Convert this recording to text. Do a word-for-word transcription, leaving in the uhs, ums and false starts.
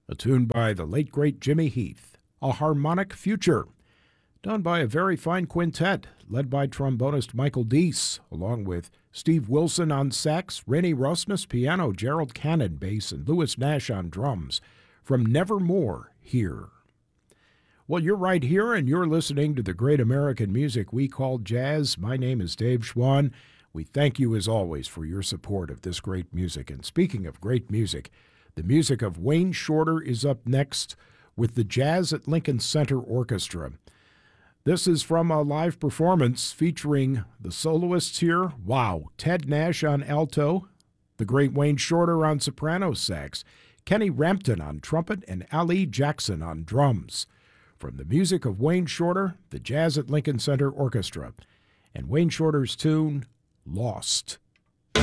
a tune by the late great Jimmy Heath, A Harmonic Future, done by a very fine quintet led by trombonist Michael Deese, along with Steve Wilson on sax, Rennie Rosmus piano, Gerald Cannon bass, and Louis Nash on drums, from Nevermore Here. Well, you're right here, and you're listening to the great American music we call jazz. My name is Dave Schwann. We thank you, as always, for your support of this great music. And speaking of great music, the music of Wayne Shorter is up next with the Jazz at Lincoln Center Orchestra. This is from a live performance featuring the soloists here. Wow, Ted Nash on alto, the great Wayne Shorter on soprano sax, Kenny Rampton on trumpet, and Ali Jackson on drums. From the music of Wayne Shorter, the Jazz at Lincoln Center Orchestra, and Wayne Shorter's tune, Lost.